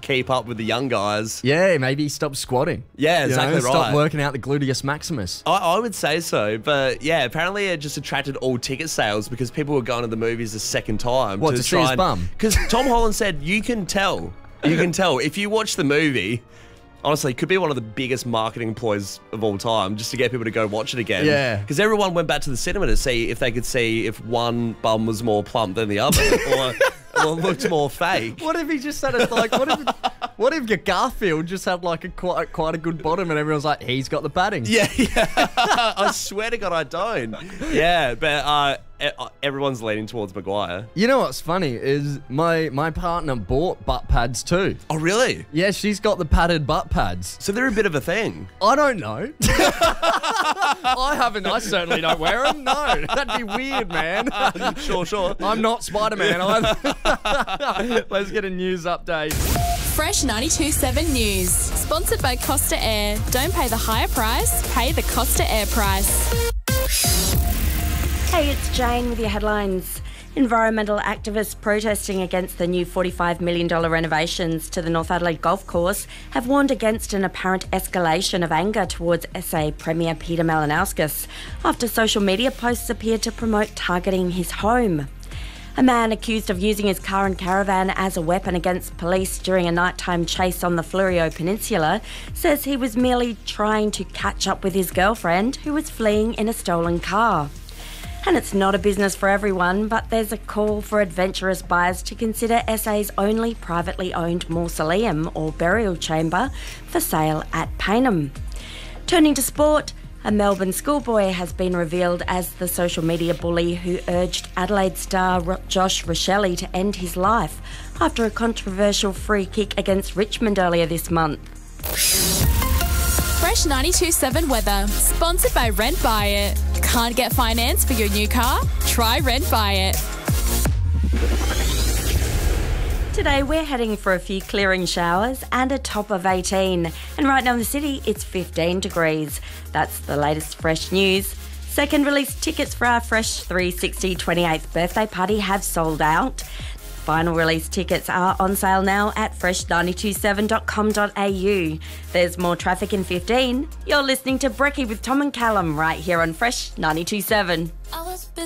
keep up with the young guys. Yeah, maybe stop squatting. Yeah, exactly right. Stop working out the gluteus maximus. I would say so, but yeah, apparently it just attracted all ticket sales because people were going to the movies a second time. What, to see his bum? Because Tom Holland said, you can tell. If you watch the movie, honestly, it could be one of the biggest marketing ploys of all time just to get people to go watch it again. Yeah. Because everyone went back to the cinema to see if they could see if one bum was more plump than the other or looked more fake. What if he just said it like, what if Garfield just had like quite a good bottom and everyone's like, he's got the padding? Yeah. I swear to God I don't. Yeah, but everyone's leaning towards Maguire. You know what's funny is my partner bought butt pads too. Oh, really? Yeah, she's got the padded butt pads. So they're a bit of a thing. I don't know. I certainly don't wear them. No, that'd be weird, man. Sure. I'm not Spider-Man either. Let's get a news update. Fresh 92.7 News. Sponsored by Costa Air. Don't pay the higher price, pay the Costa Air price. Hey, it's Jane with your headlines. Environmental activists protesting against the new $45 million renovations to the North Adelaide Golf Course have warned against an apparent escalation of anger towards SA Premier Peter Malinauskas after social media posts appeared to promote targeting his home. A man accused of using his car and caravan as a weapon against police during a nighttime chase on the Fleurieu Peninsula says he was merely trying to catch up with his girlfriend who was fleeing in a stolen car. And it's not a business for everyone, but there's a call for adventurous buyers to consider SA's only privately owned mausoleum or burial chamber for sale at Payneham. Turning to sport, a Melbourne schoolboy has been revealed as the social media bully who urged Adelaide star Josh Rochelle to end his life after a controversial free kick against Richmond earlier this month. Fresh 92.7 weather. Sponsored by Rent Buy It. Can't get finance for your new car? Try Rent Buy It. Today we're heading for a few clearing showers and a top of 18. And right now in the city it's 15 degrees. That's the latest Fresh news. Second release tickets for our Fresh 360 28th birthday party have sold out. Final release tickets are on sale now at fresh927.com.au. There's more traffic in 15. You're listening to Brekkie with Tom and Callum right here on Fresh 92.7.